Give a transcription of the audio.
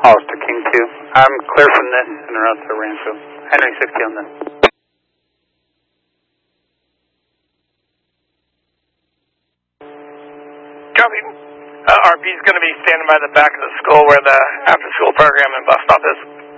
Hollister King 2. I'm clear from this and route to Rancho. Henry 60 on this. Copy. RP is going to be standing by the back of the school where the after-school program and bus stop is.